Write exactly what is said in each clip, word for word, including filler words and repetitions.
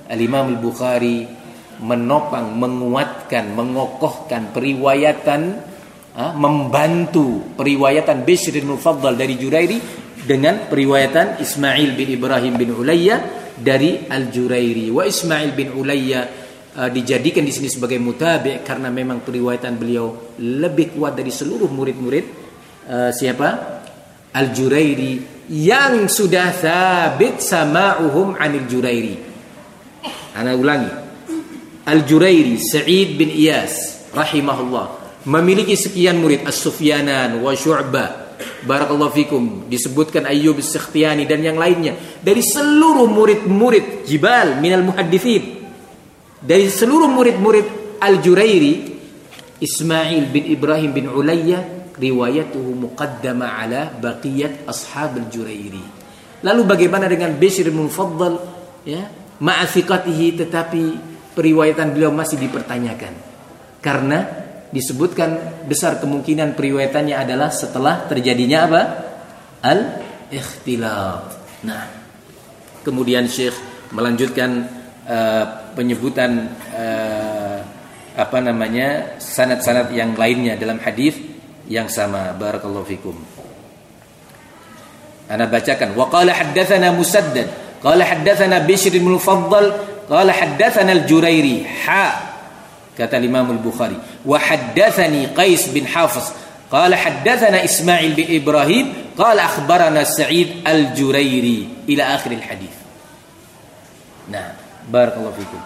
Al-Imam Al-Bukhari menopang, menguatkan, mengokohkan periwayatan, ah, membantu periwayatan Bishr bin Mufaddal dari Jurairi dengan periwayatan Ismail bin Ibrahim bin Ulayya dari Al-Jurairi. Wa Ismail bin Ulayya uh, dijadikan di sini sebagai mutabi' karena memang periwayatan beliau lebih kuat dari seluruh murid-murid uh, siapa? Al-Jurairi yang sudah thabit sama'uhum 'anil Jurairi. Ana ulangi. Al-Jurairi Sa'id bin Iyas rahimahullah memiliki sekian murid, As-Sufyanan wa Syu'bah, barakallahu fikum, disebutkan Ayyub As-Sikhtiyani dan yang lainnya dari seluruh murid-murid Jibal minal muhadditsin, dari seluruh murid-murid Al-Jurairi. Ismail bin Ibrahim bin Ulayya riwayatuhu muqaddama ala baqiyat ashab Al-Jurairi. Lalu bagaimana dengan Bishr bin Mufaddal, ya, ma'a thiqatihi, tetapi periwayatan beliau masih dipertanyakan karena disebutkan besar kemungkinan periwayatannya adalah setelah terjadinya apa? Al-ikhtilaf. Nah, kemudian Syekh melanjutkan uh, penyebutan uh, apa namanya sanad-sanad yang lainnya dalam hadis yang sama. Barakallahu fikum. Ana bacakan. Wa qala haddatsana Musaddad qala haddatsana Bishr bin Mufaddal qala haddatsana Al-Jurairi ha, kata Imam Al-Bukhari, wa haddatsani Qais bin Hafiz qala haddatsana Ismail bin Ibrahim qala akhbarana Sa'id Al-Jurairi ila akhir al-hadis. Nah, barakallahu fikum.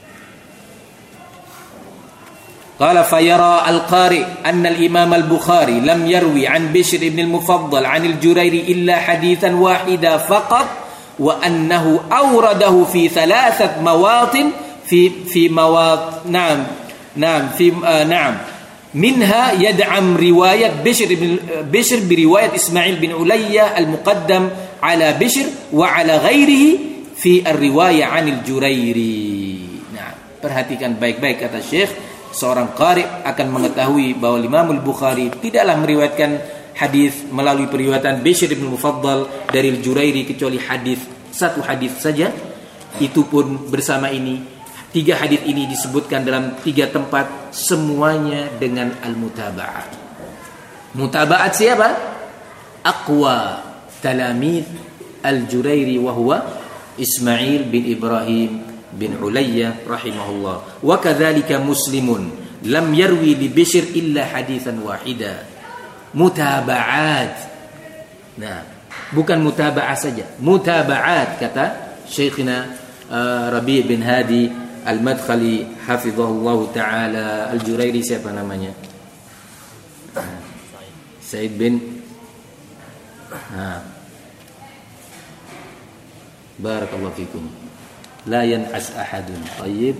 Qala fayara al-qari anna al-Imam Al-Bukhari lam yarwi an Bishr ibn al-Mufaddal an Al-Jurairi illa hadithan wahida faqat wa annahu awradahu fi thalathat mawatin fi fi mawat na'am na'am fi uh, na'am minha yad'am riwayat Bishr bin Bishr bi riwayat Ismail bin Ulayya al-muqaddam ala Bishr wa ala ghairihi fi ar-riwayah 'anil Jurairi. Nah, perhatikan baik-baik kata Syekh, seorang qari akan mengetahui bahwa Imam Al-Bukhari tidaklah meriwayatkan hadis melalui periwayatan Bishr bin Mufaddal dari Al-Jurairi kecuali hadis, satu hadis saja. Itu pun bersama ini tiga hadis ini disebutkan dalam tiga tempat, semuanya dengan al-mutaba'at. Mutaba'at siapa? Aqwa talamid Al-Jurairi wa huwa Ismail bin Ibrahim bin Ulayya rahimahullah. Wa kadzalika Muslimun lam yarwi li Bishr illa haditsan wahida. Mutaba'at. Nah, bukan mutaba'ah saja, mutaba'at kata Syekhina uh, Rabi' bin Hadi Al-Madkhali hafizahullah taala. Al-Jurairi siapa namanya? Said bin ha. Barakallahu fikum. La yan'as ahadun. Tayyib.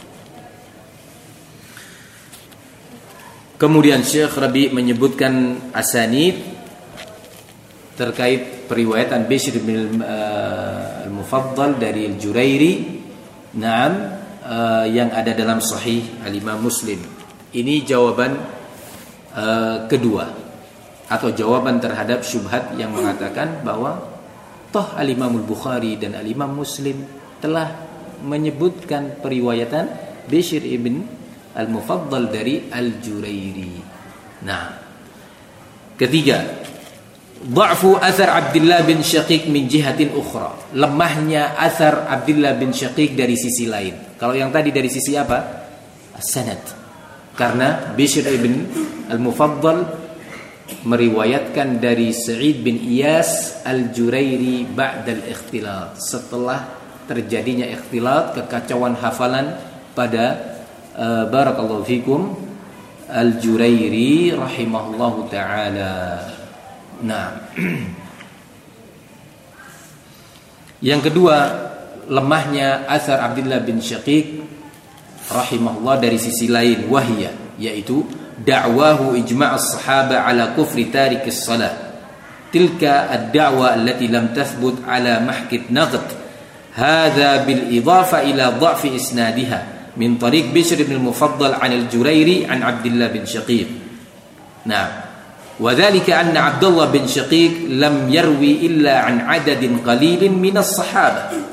Kemudian Syekh Rabi menyebutkan asanid terkait periwayatan Bishr bin uh, Al-Mufaddal dari Al-Jurairi, naam, uh, yang ada dalam Sahih Al-Imam Muslim. Ini jawaban uh, kedua atau jawaban terhadap syubhat yang mengatakan bahwa toh Al-Imam Al-Bukhari dan Al-Imam Muslim telah menyebutkan periwayatan Bishr ibn Al-Mufaddal dari Al-Jurairi. Nah, ketiga, dha'fu athar Abdullah bin Syaqiq min jihatin ukhra. Lemahnya athar Abdullah bin Syaqiq dari sisi lain. Kalau yang tadi dari sisi apa? As-sanad. Karena Bishr ibn Al-Mufaddal meriwayatkan dari Sa'id bin Iyas Al-Jurairi ba'dal ikhtilat, setelah terjadinya ikhtilat, kekacauan hafalan pada Uh, barakallahu fikum Al-Jurairi rahimahullahu ta'ala. Nah, yang kedua, lemahnya asar Abdullah bin Syaqiq rahimahullah dari sisi lain, wahiyah, yaitu da'wahu ijma' as-sahaba ala kufri tarikis salah. Tilka ad-da'wa allati lam tathbut ala mahkit naqd. Hadha bil idafa ila dha'fi isnadiha min tariq Bishr bin Mufaddal 'an Al-Jurairi 'an Abdullah bin Syaqiq. Nah, wa dzalika anna Abdullah bin Syaqiq lam yarwi illa 'an 'adadin qalilin min as-sahabah.